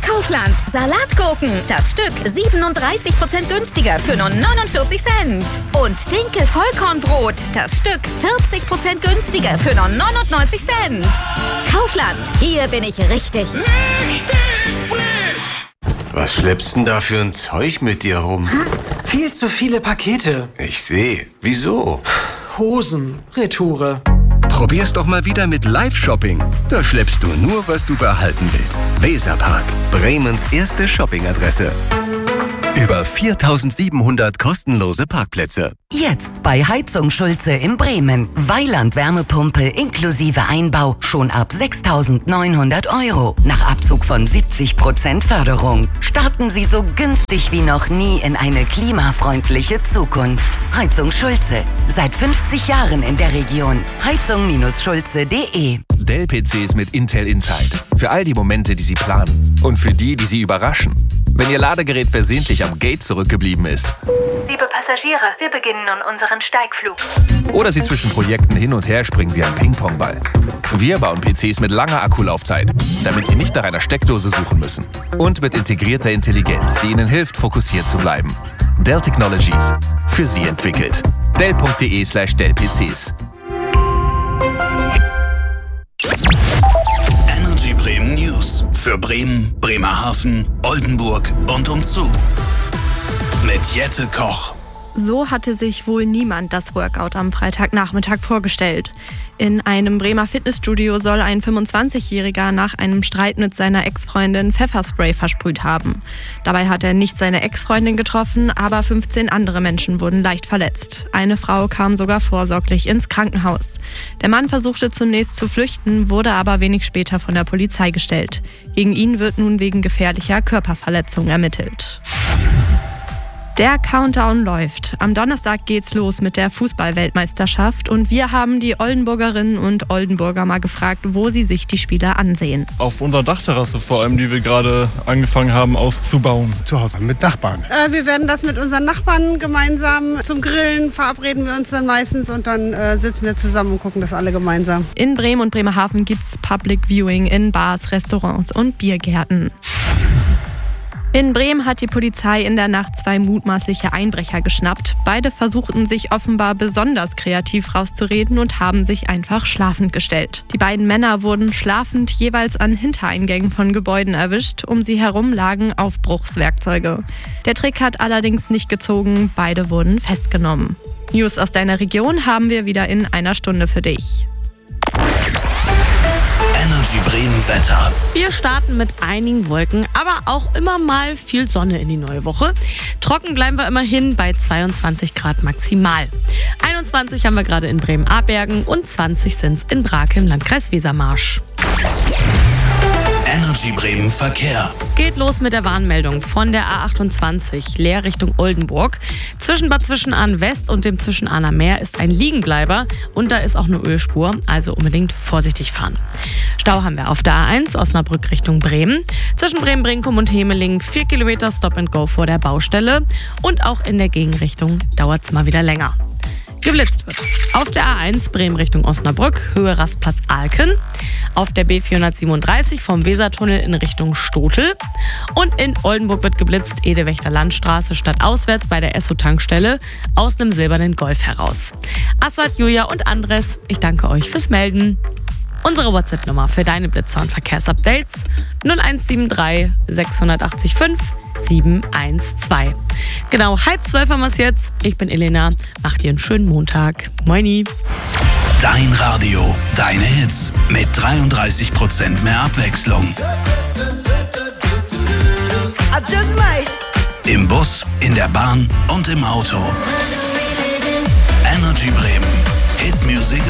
Kaufland. Salatgurken. Das Stück 37% günstiger für nur 49 Cent. Und Dinkel-Vollkornbrot. Das Stück 40% günstiger für nur 99 Cent. Kaufland. Hier bin ich richtig. Richtig frisch! Was schleppst denn da für ein Zeug mit dir rum? Viel zu viele Pakete. Ich sehe. Wieso? Hosen, Retoure. Probier's doch mal wieder mit Live-Shopping. Da schleppst du nur, was du behalten willst. Weserpark, Bremens erste Shoppingadresse. Über 4.700 kostenlose Parkplätze. Jetzt bei Heizung Schulze in Bremen. Weiland-Wärmepumpe inklusive Einbau schon ab 6.900 € nach Abzug von 70% Förderung. Starten Sie so günstig wie noch nie in eine klimafreundliche Zukunft. Heizung Schulze. Seit 50 Jahren in der Region. Heizung-schulze.de. Dell PCs mit Intel Inside. Für all die Momente, die Sie planen. Und für die Sie überraschen. Wenn Ihr Ladegerät versehentlich am Gate zurückgeblieben ist. Liebe Passagiere, wir beginnen nun unseren Steigflug. Oder Sie zwischen Projekten hin und her springen wie ein Ping-Pong-Ball. Wir bauen PCs mit langer Akkulaufzeit, damit Sie nicht nach einer Steckdose suchen müssen. Und mit integrierter Intelligenz, die Ihnen hilft, fokussiert zu bleiben. Dell Technologies. Für Sie entwickelt. Dell.de/DellPCs. Energy Bremen News. Für Bremen, Bremerhaven, Oldenburg und umzu. Mit Jette Koch. So hatte sich wohl niemand das Workout am Freitagnachmittag vorgestellt. In einem Bremer Fitnessstudio soll ein 25-Jähriger nach einem Streit mit seiner Ex-Freundin Pfefferspray versprüht haben. Dabei hat er nicht seine Ex-Freundin getroffen, aber 15 andere Menschen wurden leicht verletzt. Eine Frau kam sogar vorsorglich ins Krankenhaus. Der Mann versuchte zunächst zu flüchten, wurde aber wenig später von der Polizei gestellt. Gegen ihn wird nun wegen gefährlicher Körperverletzung ermittelt. Der Countdown läuft. Am Donnerstag geht's los mit der Fußball-Weltmeisterschaft und wir haben die Oldenburgerinnen und Oldenburger mal gefragt, wo sie sich die Spiele ansehen. Auf unserer Dachterrasse vor allem, die wir gerade angefangen haben auszubauen. Zu Hause mit Nachbarn. Wir werden das mit unseren Nachbarn gemeinsam zum Grillen, verabreden wir uns dann meistens und dann sitzen wir zusammen und gucken das alle gemeinsam. In Bremen und Bremerhaven gibt's Public Viewing in Bars, Restaurants und Biergärten. In Bremen hat die Polizei in der Nacht 2 mutmaßliche Einbrecher geschnappt. Beide versuchten sich offenbar besonders kreativ rauszureden und haben sich einfach schlafend gestellt. Die beiden Männer wurden schlafend jeweils an Hintereingängen von Gebäuden erwischt. Um sie herum lagen Aufbruchswerkzeuge. Der Trick hat allerdings nicht gezogen. Beide wurden festgenommen. News aus deiner Region haben wir wieder in einer Stunde für dich. Energy Bremen Wetter. Wir starten mit einigen Wolken, aber auch immer mal viel Sonne in die neue Woche. Trocken bleiben wir immerhin bei 22 Grad maximal. 21 haben wir gerade in Bremen-Abergen und 20 sind es in Brake im Landkreis Wesermarsch. Energy Bremen Verkehr. Geht los mit der Warnmeldung von der A28 leer Richtung Oldenburg. Zwischen Bad Zwischenahn West und dem Zwischenahner Meer ist ein Liegenbleiber und da ist auch eine Ölspur, also unbedingt vorsichtig fahren. Stau haben wir auf der A1 Osnabrück Richtung Bremen. Zwischen Bremen-Brinkum und Hemeling 4 Kilometer Stop and Go vor der Baustelle und auch in der Gegenrichtung dauert es mal wieder länger. Geblitzt wird. Auf der A1 Bremen Richtung Osnabrück, Höhe Rastplatz Alken. Auf der B437 vom Wesertunnel in Richtung Stotel. Und in Oldenburg wird geblitzt, Edewächter Landstraße stadtauswärts bei der Esso-Tankstelle aus einem silbernen Golf heraus. Assad, Julia und Andres, ich danke euch fürs Melden. Unsere WhatsApp-Nummer für deine Blitzer- und Verkehrsupdates 0173 685 712. Genau, 11:30 haben wir es jetzt. Ich bin Elena. Macht dir einen schönen Montag. Moini. Dein Radio, deine Hits mit 33% mehr Abwechslung. Im Bus, in der Bahn und im Auto. Energy Bremen. Hit Music